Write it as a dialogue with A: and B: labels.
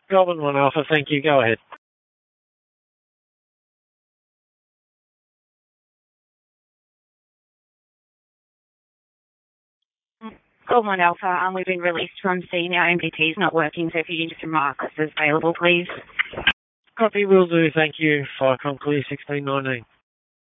A: Melbourne 1 Alpha, thank you. Go ahead.
B: Call 1 Alpha, we've been released from scene. Our MPT is not working, so if you can just remark us as available, please.
A: Copy, will do. Thank you. Fire Clear 1619.